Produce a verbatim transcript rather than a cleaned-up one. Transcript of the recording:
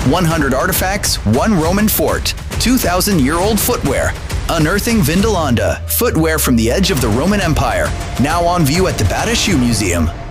one hundred artifacts, one Roman fort, two thousand year old footwear. Unearthing Vindolanda, footwear from the edge of the Roman Empire, now on view at the Bata Shoe Museum.